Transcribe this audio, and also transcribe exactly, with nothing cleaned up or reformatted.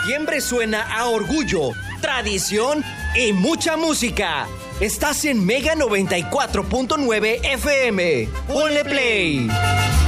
septiembre suena a orgullo, tradición y mucha música. Estás en Mega noventa y cuatro punto nueve F M. Ponle play.